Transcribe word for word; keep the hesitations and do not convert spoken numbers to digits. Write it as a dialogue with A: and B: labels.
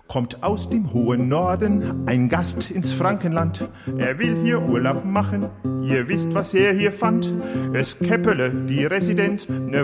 A: Kommt aus dem hohen Norden ein Gast ins Frankenland. Er will hier Urlaub machen, ihr wisst, was er hier fand. Es Käppele, die Residenz,